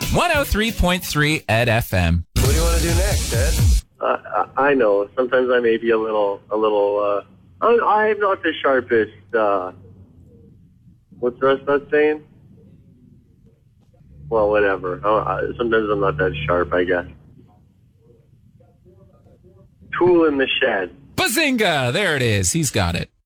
103.3 Ed FM. What do you want to do next, Ed? I know. Sometimes I may be a little. I'm not the sharpest. What's the rest of that saying? Well, whatever. Sometimes I'm not that sharp, I guess. Tool in the shed. Bazinga! There it is. He's got it.